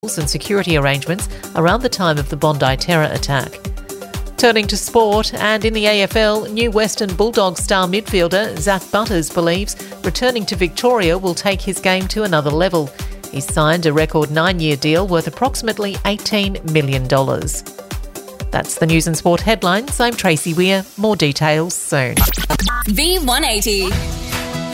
and security arrangements around the time of the Bondi terror attack. Turning to sport, and in the AFL, new Western Bulldogs star midfielder Zach Butters believes returning to Victoria will take his game to another level. He's signed a record 9-year deal worth approximately $18 million. That's the news and sport headlines. I'm Tracy Weir. More details soon. V180.